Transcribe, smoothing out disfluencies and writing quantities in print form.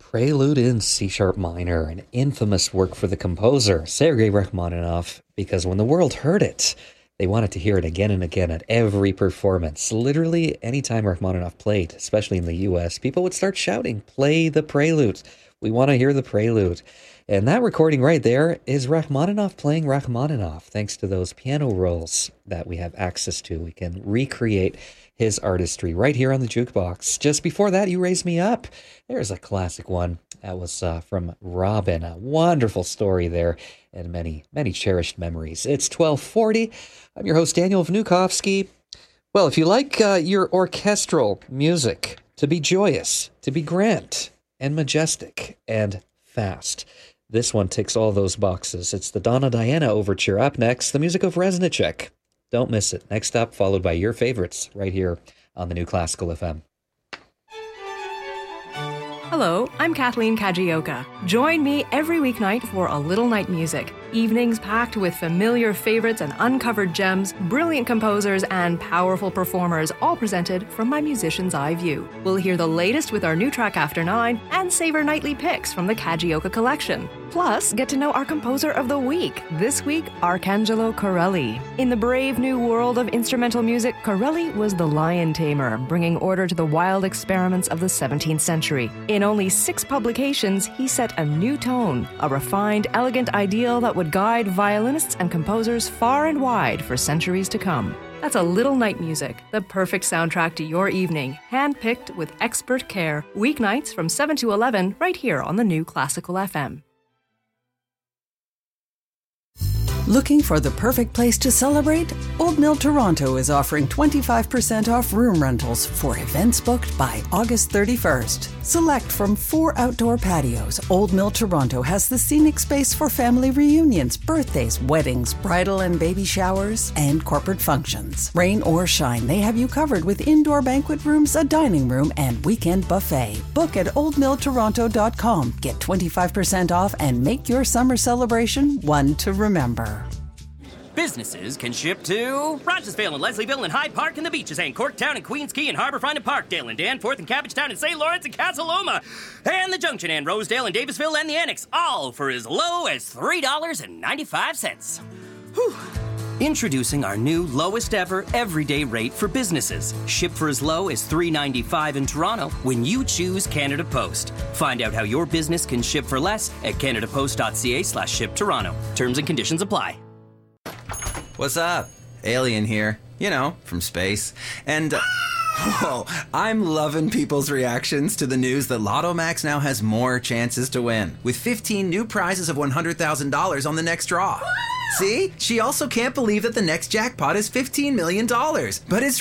Prelude in C-sharp minor, an infamous work for the composer, Sergei Rachmaninoff, because when the world heard it, they wanted to hear it again and again at every performance. Literally, anytime Rachmaninoff played, especially in the US, people would start shouting, "Play the Prelude. We want to hear the Prelude." And that recording right there is Rachmaninoff playing Rachmaninoff. Thanks to those piano rolls that we have access to, we can recreate his artistry right here on the jukebox. Just before that, You Raise Me Up. There's a classic one. That was from Robin. A wonderful story there and many, many cherished memories. It's 12:40. I'm your host, Daniel Vnukovsky. Well, if you like your orchestral music to be joyous, to be grand and majestic and fast, this one ticks all those boxes. It's the Donna Diana Overture. Up next, the music of Reznicek. Don't miss it. Next up, followed by your favorites right here on the New Classical FM. Hello, I'm Kathleen Kajioka. Join me every weeknight for A Little Night Music. Evenings packed with familiar favorites and uncovered gems, brilliant composers, and powerful performers, all presented from my musician's eye view. We'll hear the latest with our new track After 9 and savor nightly picks from the Kajioka collection. Plus, get to know our composer of the week. This week, Arcangelo Corelli. In the brave new world of instrumental music, Corelli was the lion tamer, bringing order to the wild experiments of the 17th century. In only 6 publications, he set a new tone, a refined, elegant ideal that would guide violinists and composers far and wide for centuries to come. That's A Little Night Music, the perfect soundtrack to your evening, handpicked with expert care. Weeknights from 7 to 11, right here on the New Classical FM. Looking for the perfect place to celebrate? Old Mill Toronto is offering 25% off room rentals for events booked by August 31st. Select from 4 outdoor patios, Old Mill Toronto has the scenic space for family reunions, birthdays, weddings, bridal and baby showers, and corporate functions. Rain or shine, they have you covered with indoor banquet rooms, a dining room, and weekend buffet. Book at oldmilltoronto.com. Get 25% off and make your summer celebration one to remember. Businesses can ship to Rochesville and Leslieville and Hyde Park and the Beaches and Corktown and Queens Quay and Harbourfront and Parkdale and Danforth and Cabbagetown and St. Lawrence and Casa Loma and the Junction and Rosedale and Davisville and the Annex, all for as low as $3.95. Whew. Introducing our new lowest ever everyday rate for businesses. Ship for as low as $3.95 in Toronto when you choose Canada Post. Find out how your business can ship for less at canadapost.ca/ship Toronto. Terms and conditions apply. What's up? Alien here. You know, from space. And, whoa, I'm loving people's reactions to the news that Lotto Max now has more chances to win, with 15 new prizes of $100,000 on the next draw. See? She also can't believe that the next jackpot is $15 million. But it's